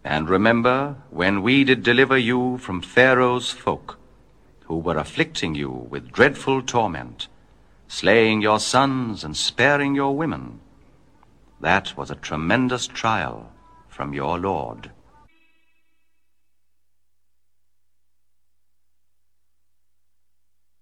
And remember, when we did deliver you from Pharaoh's folk, who were afflicting you with dreadful torment, slaying your sons and sparing your women. That was a tremendous trial from your Lord.